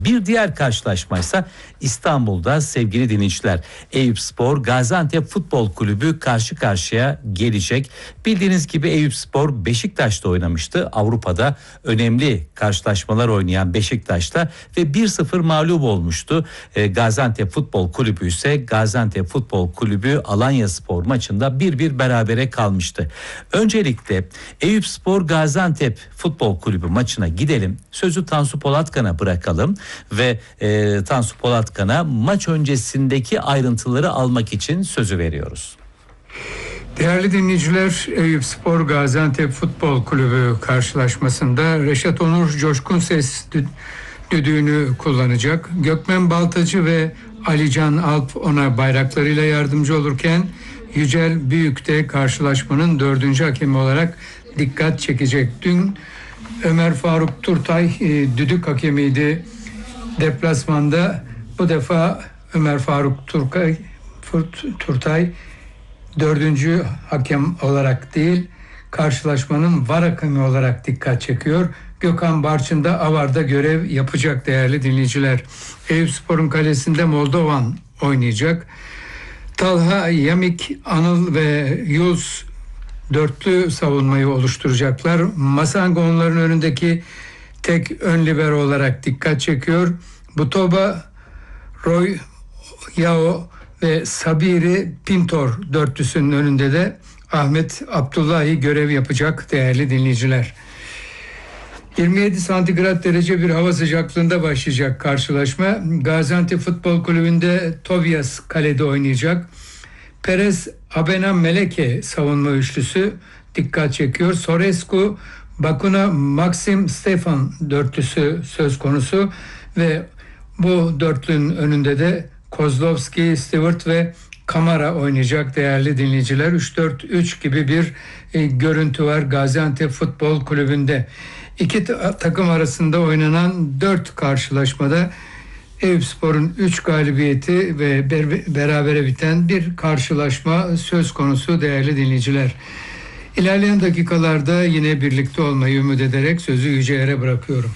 Bir diğer karşılaşmaysa İstanbul'da sevgili dinleyiciler. Eyüpspor Gaziantep Futbol Kulübü karşı karşıya gelecek. Bildiğiniz gibi Eyüpspor Beşiktaş'ta oynamıştı. Avrupa'da önemli karşılaşmalar oynayan Beşiktaş'ta ve 1-0 mağlup olmuştu. Gaziantep Futbol Kulübü ise Gaziantep Futbol Kulübü Alanyaspor maçında 1-1 berabere kalmıştı. Öncelikle Eyüpspor Gaziantep Futbol Kulübü maçına gidelim. Sözü Tansu Polatkan'a bırakalım ve Tansu Polatkan'a maç öncesindeki ayrıntıları almak için sözü veriyoruz. Değerli dinleyiciler, Eyüpspor Gaziantep Futbol Kulübü karşılaşmasında Reşat Onur coşkun ses düdüğünü kullanacak. Gökmen Baltacı ve Alican Alp ona bayraklarıyla yardımcı olurken Yücel Büyük de karşılaşmanın 4. hakemi olarak dikkat çekecek. Dün Ömer Faruk Turtay düdük hakemiydi deplasmanda. Bu defa Ömer Faruk Turtay 4. hakem olarak değil, karşılaşmanın VAR hakemi olarak dikkat çekiyor. Gökhan Barçın da AVAR'da görev yapacak değerli dinleyiciler. Eyüpspor'un kalesinde Moldovan oynayacak. Talha, Yamik, Anıl ve Yunus dörtlü savunmayı oluşturacaklar. Masanga onların önündeki tek ön libero olarak dikkat çekiyor. Butoba, Roy, Yao ve Sabiri Pintor dörtlüsünün önünde de Ahmet Abdullahi görev yapacak değerli dinleyiciler. 27 santigrat derece bir hava sıcaklığında başlayacak karşılaşma. Gaziantep Futbol Kulübü'nde Tobias kalede oynayacak. Perez, Abena, Meleke savunma üçlüsü dikkat çekiyor. Sorescu, Bakuna, Maxim, Stefan dörtlüsü söz konusu ve bu dörtlünün önünde de Kozlovski, Stewart ve Kamara oynayacak değerli dinleyiciler. 3-4-3 gibi bir görüntü var Gaziantep Futbol Kulübü'nde. İki takım arasında oynanan 4 karşılaşmada Eyüpspor'un 3 galibiyeti ve berabere biten bir karşılaşma söz konusu değerli dinleyiciler. İlerleyen dakikalarda yine birlikte olmayı ümit ederek sözü Yüce Er'e bırakıyorum.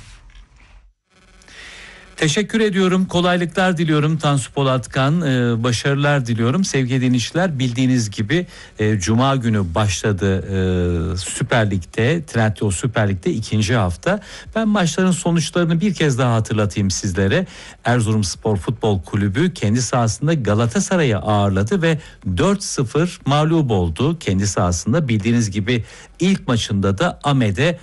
Teşekkür ediyorum. Kolaylıklar diliyorum Tansu Polatkan. Başarılar diliyorum. Sevgili dinleyiciler, bildiğiniz gibi Cuma günü başladı Süper Lig'de, Trendyol Süper Lig'de 2. hafta. Ben maçların sonuçlarını bir kez daha hatırlatayım sizlere. Erzurumspor Futbol Kulübü kendi sahasında Galatasaray'ı ağırladı ve 4-0 mağlup oldu kendi sahasında. Bildiğiniz gibi ilk maçında da Ahmet'e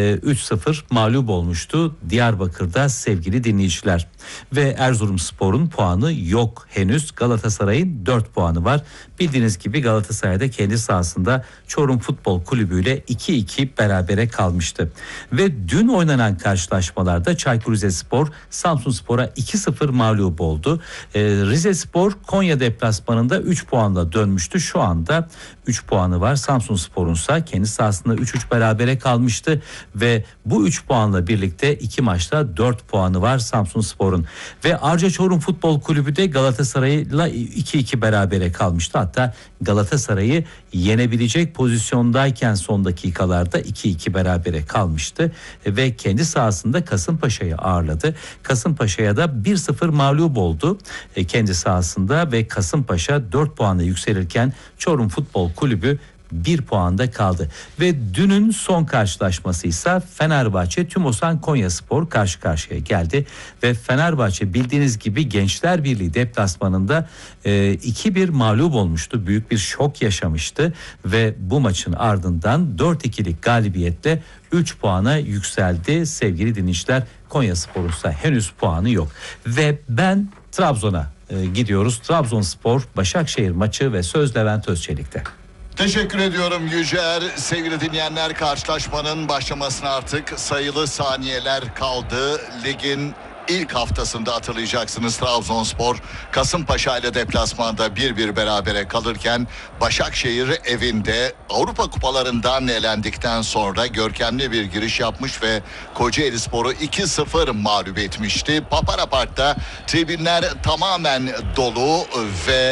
3-0 mağlup olmuştu Diyarbakır'da sevgili dinleyiciler. Ve Erzurumspor'un puanı yok henüz. Galatasaray'ın 4 puanı var. Bildiğiniz gibi Galatasaray'da kendi sahasında Çorum Futbol Kulübü ile 2-2 berabere kalmıştı. Ve dün oynanan karşılaşmalarda Çaykur Rizespor Samsunspor'a 2-0 mağlup oldu. Rizespor Konya deplasmanında 3 puanla dönmüştü. Şu anda 3 puanı var. Samsunspor'un ise kendi sahasında 3-3 berabere kalmıştı ve bu 3 puanla birlikte 2 maçta 4 puanı var Samsunspor'un. Ve Arca Çorum Futbol Kulübü de Galatasaray'la 2-2 berabere kalmıştı. Hatta Galatasaray'ı yenebilecek pozisyondayken son dakikalarda 2-2 berabere kalmıştı ve kendi sahasında Kasımpaşa'yı ağırladı. Kasımpaşa'ya da 1-0 mağlup oldu kendi sahasında ve Kasımpaşa 4 puanla yükselirken Çorum Futbol Kulübü 1 puanda kaldı. Ve dünün son karşılaşması ise Fenerbahçe Tümosan Konyaspor karşı karşıya geldi ve Fenerbahçe bildiğiniz gibi Gençler Birliği deplasmanında 2-1 mağlup olmuştu. Büyük bir şok yaşamıştı ve bu maçın ardından 4-2'lik galibiyetle 3 puana yükseldi sevgili dinleyiciler. Konyaspor'un ise henüz puanı yok ve ben Trabzon'a gidiyoruz. Trabzonspor Başakşehir maçı ve söz Levent Özçelik'te. Teşekkür ediyorum Yücer. Sevgili dinleyenler, karşılaşmanın başlamasına artık sayılı saniyeler kaldı. Ligin ilk haftasında hatırlayacaksınız Trabzonspor Kasımpaşa ile deplasmanda 1-1 berabere kalırken Başakşehir evinde Avrupa kupalarından elendikten sonra görkemli bir giriş yapmış ve Kocaelispor'u 2-0 mağlup etmişti. Papara Park'ta tribünler tamamen dolu ve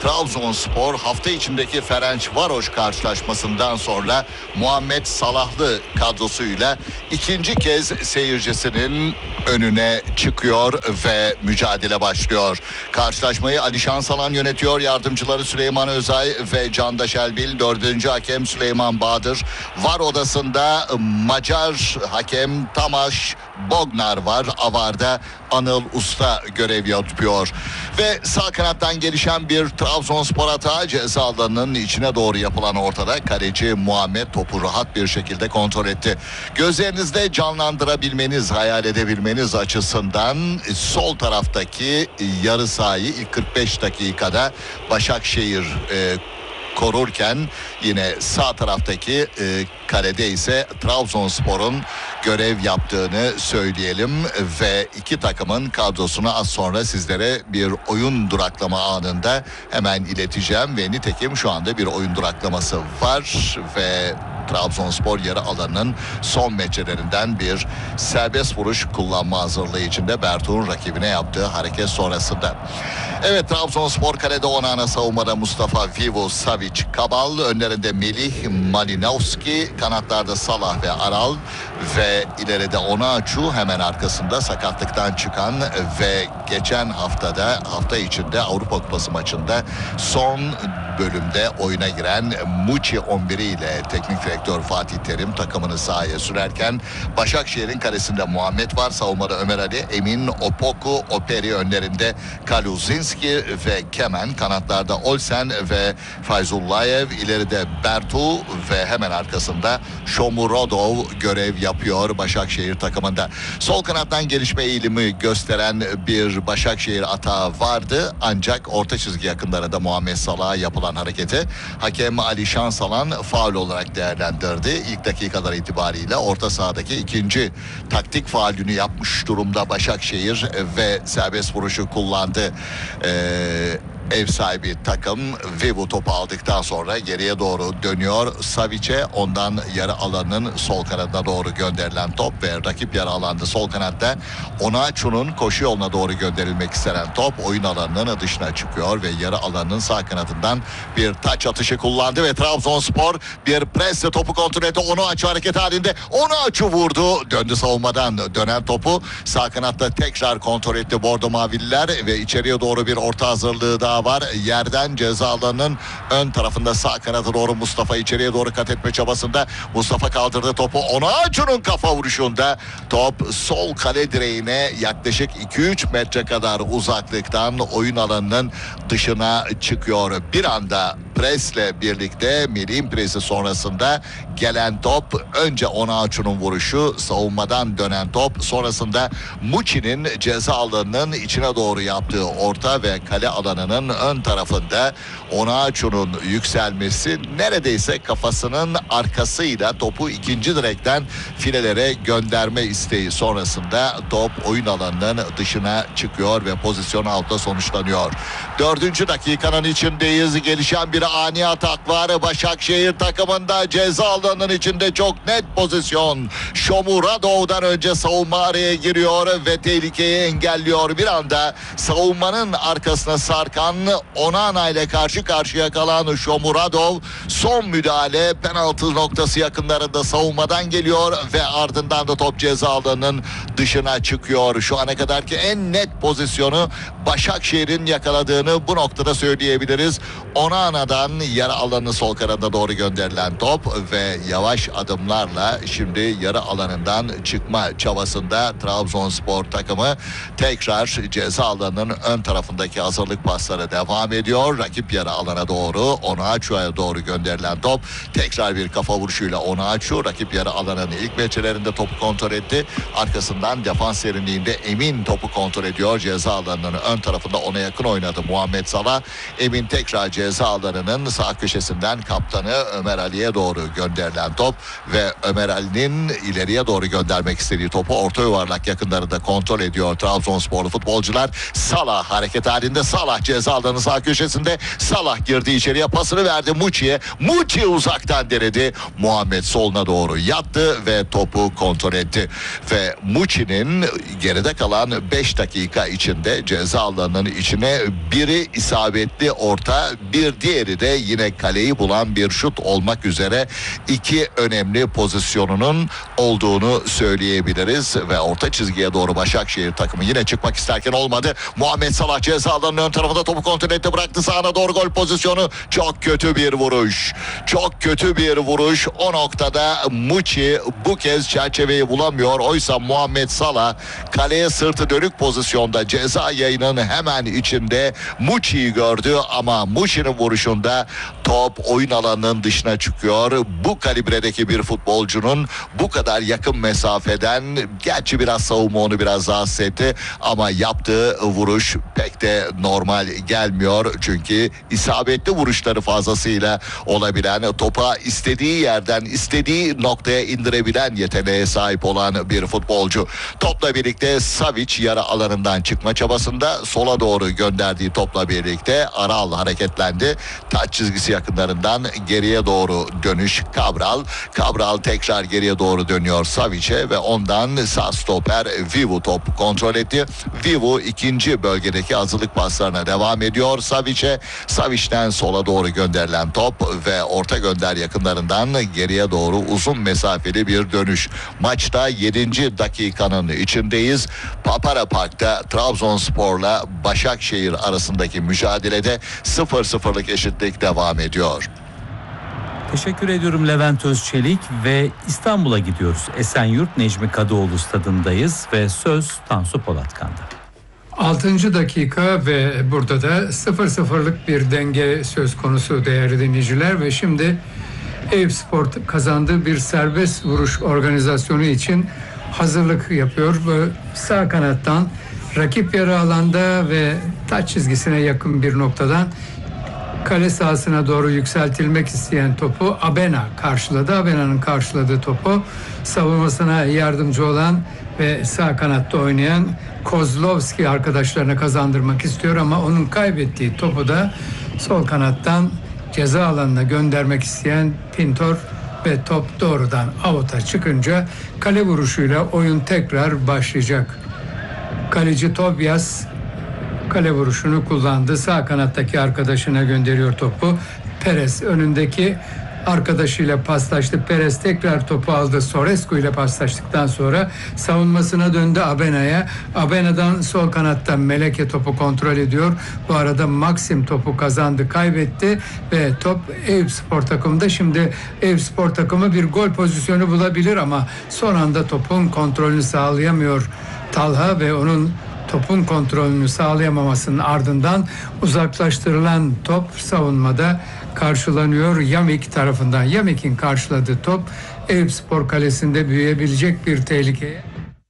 Trabzonspor hafta içindeki Ferencvaros karşılaşmasından sonra Muhammed Salahlı kadrosuyla ikinci kez seyircisinin önüne çıkıyor ve mücadele başlıyor. Karşılaşmayı Alişan Salan yönetiyor. Yardımcıları Süleyman Özay ve Candaş Elbil. Dördüncü hakem Süleyman Bahadır. VAR odasında Macar hakem Tamas Bognar var. AVAR'da Anıl Usta görev yapıyor. Ve sağ kanattan gelişen bir Trabzonspor atağı, ceza alanının içine doğru yapılan ortada. Kaleci Muhammed topu rahat bir şekilde kontrol etti. Gözlerinizde canlandırabilmeniz, hayal edebilmeniz açısından sol taraftaki yarı sahayı ilk 45 dakikada Başakşehir korurken yine sağ taraftaki kalede ise Trabzonspor'un görev yaptığını söyleyelim ve iki takımın kadrosunu az sonra sizlere bir oyun duraklama anında hemen ileteceğim ve nitekim şu anda bir oyun duraklaması var ve Trabzonspor yarı alanının son metrelerinden bir serbest vuruş kullanma hazırlığı içinde Bertuğ'un rakibine yaptığı hareket sonrasında. Evet, Trabzonspor kalede Onana, savunmada Mustafa Vivo, Savic, Kabal, önlerinde Melih, Malinovski, kanatlarda Salah ve Aral ve ileride Onaçu, hemen arkasında sakatlıktan çıkan ve geçen hafta içinde Avrupa Kupası maçında son bölümde oyuna giren Muçi 11'i ile teknik direktör Fatih Terim takımını sahaya sürerken Başakşehir'in kalesinde Muhammed var. Savunmada Ömer Ali, Emin, Opoku, Operi, önlerinde Kaluzinski ve Kemen, kanatlarda Olsen ve Fayzullayev, ileride Bertu ve hemen arkasında Shomurodov görev yapıyor Başakşehir takımında. Sol kanattan gelişme eğilimi gösteren bir Başakşehir atağı vardı ancak orta çizgi yakınlarında Muhammed Salah'a yapılan hareketi hakem Alişan Salan faul olarak değerlendirdi. İlk dakikalar itibariyle orta sahadaki ikinci taktik faulünü yapmış durumda Başakşehir ve serbest vuruşu kullandı. Ev sahibi takım Vivo topu aldıktan sonra geriye doğru dönüyor Savic'e, ondan yarı alanın sol kanadına doğru gönderilen top ve rakip yarı alanda sol kanatta Onaçu'nun koşu yoluna doğru gönderilmek istenen top oyun alanının dışına çıkıyor ve yarı alanın sağ kanadından bir taç atışı kullandı ve Trabzonspor bir presle topu kontrol etti. Onaçu hareket halinde, Onaçu vurdu, döndü savunmadan dönen topu sağ kanatta tekrar kontrol etti Bordo Mavililer ve içeriye doğru bir orta hazırlığı daha var. Yerden ceza alanının ön tarafında sağ kanata doğru Mustafa içeriye doğru kat etme çabasında. Mustafa kaldırdı topu. Onaçu'nun kafa vuruşunda top sol kale direğine yaklaşık 2-3 metre kadar uzaklıktan oyun alanının dışına çıkıyor. Bir anda presle birlikte Melih'in presi sonrasında gelen top, önce Onaçu'nun vuruşu, savunmadan dönen top, sonrasında Muçi'nin ceza alanının içine doğru yaptığı orta ve kale alanının ön tarafında Onaçu'nun yükselmesi, neredeyse kafasının arkasıyla topu ikinci direkten filelere gönderme isteği sonrasında top oyun alanının dışına çıkıyor ve pozisyon out'la sonuçlanıyor. 4. dakikanın içindeyiz. Gelişen bir ani atak var Başakşehir takımında, ceza alanının içinde çok net pozisyon. Shomurodov'dan önce savunma araya giriyor ve tehlikeyi engelliyor. Bir anda savunmanın arkasına sarkan Onana ile karşı karşıya kalan Shomurodov, son müdahale penaltı noktası yakınlarında savunmadan geliyor ve ardından da top ceza alanının dışına çıkıyor. Şu ana kadarki en net pozisyonu Başakşehir'in yakaladığını bu noktada söyleyebiliriz. Onana'dan yarı alanı sol kanada doğru gönderilen top ve yavaş adımlarla şimdi yarı alanından çıkma çabasında Trabzonspor takımı tekrar ceza alanının ön tarafındaki hazırlık pasları devam ediyor. Rakip yarı alana doğru Onaçu'ya doğru gönderilen top tekrar bir kafa vuruşuyla Onaçu rakip yarı alanının ilk metrelerinde topu kontrol etti. Arkasından defans derinliğinde Emin topu kontrol ediyor. Ceza alanının ön tarafında ona yakın oynadı Muhammed Salah. Emin tekrar ceza alanının alanının sağ köşesinden kaptanı Ömer Ali'ye doğru gönderilen top ve Ömer Ali'nin ileriye doğru göndermek istediği topu orta yuvarlak yakınlarında kontrol ediyor Trabzonsporlu futbolcular. Salah hareket halinde, Salah ceza alanı sağ köşesinde, Salah girdi içeriye, pasını verdi Muçi'ye. Muçi uzaktan denedi. Muhammed soluna doğru yattı ve topu kontrol etti. Ve Muçi'nin geride kalan 5 dakika içinde ceza alanının içine biri isabetli orta, bir diğeri de yine kaleyi bulan bir şut olmak üzere iki önemli pozisyonunun olduğunu söyleyebiliriz. Ve orta çizgiye doğru Başakşehir takımı yine çıkmak isterken olmadı. Muhammed Salah ceza alanının ön tarafında topu kontrol etti, bıraktı sağına doğru, gol pozisyonu. Çok kötü bir vuruş. Çok kötü bir vuruş. O noktada Muçi bu kez çerçeveyi bulamıyor. Oysa Muhammed Salah kaleye sırtı dönük pozisyonda ceza yayının hemen içinde Muçi'yi gördü ama Muçi'nin vuruşunda top oyun alanının dışına çıkıyor. Bu kalibredeki bir futbolcunun bu kadar yakın mesafeden, gerçi biraz savunma onu biraz rahatsız etti ama yaptığı vuruş pek de normal gelmiyor. Çünkü isabetli vuruşları fazlasıyla olabilen, topa istediği yerden istediği noktaya indirebilen yeteneğe sahip olan bir futbolcu. Topla birlikte Savic yarı alanından çıkma çabasında, sola doğru gönderdiği topla birlikte Aral hareketlendi. Taç çizgisi yakınlarından geriye doğru dönüş Cabral. Cabral tekrar geriye doğru dönüyor Savic'e ve ondan sağ stoper Vivu topu kontrol etti. Vivu ikinci bölgedeki hazırlık paslarına devam ediyor Savic'e. Savic'ten sola doğru gönderilen top ve orta gönder yakınlarından geriye doğru uzun mesafeli bir dönüş. Maçta 7. dakikanın içindeyiz. Papara Park'ta Trabzonspor'la Başakşehir arasındaki mücadelede 0-0'lık eşitlik devam ediyor. Teşekkür ediyorum Levent Özçelik ve İstanbul'a gidiyoruz. Esenyurt Necmi Kadıoğlu stadındayız ve söz Tansu Polatkan'da. 6. dakika ve burada da 0-0'lık bir denge söz konusu değerli dinleyiciler ve şimdi Eyüpspor kazandığı bir serbest vuruş organizasyonu için hazırlık yapıyor ve sağ kanattan rakip yarı alanda ve taç çizgisine yakın bir noktadan kale sahasına doğru yükseltilmek isteyen topu Abena karşıladı. Abena'nın karşıladığı topu savunmasına yardımcı olan ve sağ kanatta oynayan Kozlovski arkadaşlarına kazandırmak istiyor ama onun kaybettiği topu da sol kanattan ceza alanına göndermek isteyen Pintor ve top doğrudan avuta çıkınca kale vuruşuyla oyun tekrar başlayacak. Kaleci Tobias kale vuruşunu kullandı. Sağ kanattaki arkadaşına gönderiyor topu. Perez önündeki arkadaşıyla paslaştı. Perez tekrar topu aldı. Sorescu ile paslaştıktan sonra savunmasına döndü Abena'ya. Abena'dan sol kanattan Meleke topu kontrol ediyor. Bu arada Maxim topu kazandı, kaybetti ve top Eyüpspor takımında. Şimdi Eyüpspor takımı bir gol pozisyonu bulabilir ama son anda topun kontrolünü sağlayamıyor Talha ve onun topun kontrolünü sağlayamamasının ardından uzaklaştırılan top savunmada karşılanıyor Yamik tarafından. Yamik'in karşıladığı top Eyüpspor kalesinde büyüyebilecek bir tehlikeye.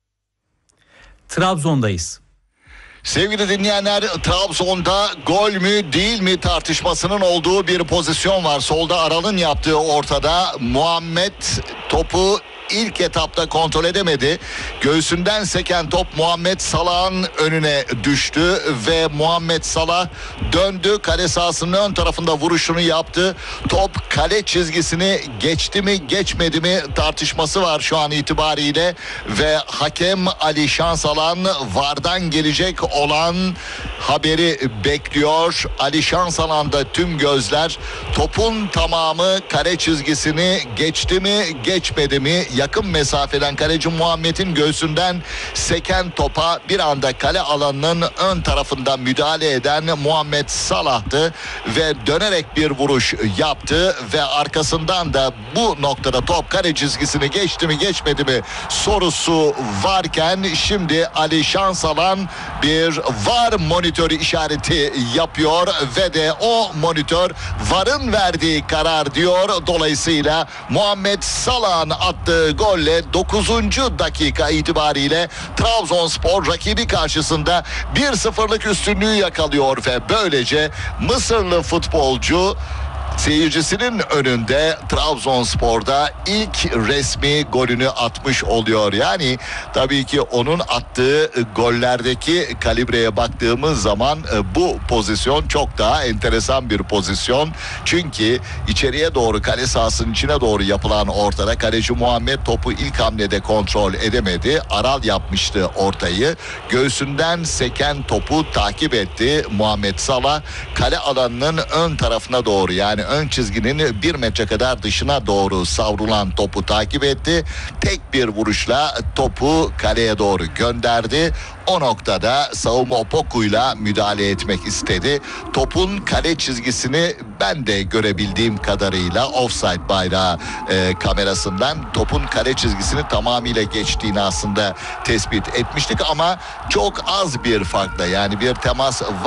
Trabzon'dayız. Sevgili dinleyenler, Trabzon'da gol mü değil mi tartışmasının olduğu bir pozisyon var. Solda Aral'ın yaptığı ortada. Muhammed topu ilk etapta kontrol edemedi. Göğsünden seken top Muhammed Salah'ın önüne düştü ve Muhammed Salah döndü. Kale sahasının ön tarafında vuruşunu yaptı. Top kale çizgisini geçti mi geçmedi mi tartışması var şu an itibariyle ve hakem Ali Şansalan VAR'dan gelecek olan haberi bekliyor. Ali Şansalan'da tüm gözler topun tamamı kale çizgisini geçti mi geçmedi mi, yakın mesafeden kaleci Muhammed'in göğsünden seken topa bir anda kale alanının ön tarafından müdahale eden Muhammed Salah'tı ve dönerek bir vuruş yaptı ve arkasından da bu noktada top kale çizgisini geçti mi geçmedi mi sorusu varken şimdi Ali Şansalan bir VAR monitörü işareti yapıyor ve de o monitör VAR'ın verdiği karar diyor. Dolayısıyla Muhammed Salah'ın attığı golle 9. dakika itibariyle Trabzonspor rakibi karşısında 1-0'lık üstünlüğü yakalıyor ve böylece Mısırlı futbolcu seyircisinin önünde Trabzonspor'da ilk resmi golünü atmış oluyor. Yani tabii ki onun attığı gollerdeki kalibreye baktığımız zaman bu pozisyon çok daha enteresan bir pozisyon. Çünkü içeriye doğru, kale sahasının içine doğru yapılan ortada kaleci Muhammed topu ilk hamlede kontrol edemedi. Aral yapmıştı ortayı. Göğsünden seken topu takip etti Muhammed Salah. Kale alanının ön tarafına doğru, yani ön çizginin 1 metre kadar dışına doğru savrulan topu takip etti. Tek bir vuruşla topu kaleye doğru gönderdi. O noktada Savunma Opoku'yla müdahale etmek istedi. Topun kale çizgisini ben de görebildiğim kadarıyla offside bayrağı kamerasından topun kale çizgisini tamamıyla geçtiğini aslında tespit etmiştik ama çok az bir farkla, yani bir temas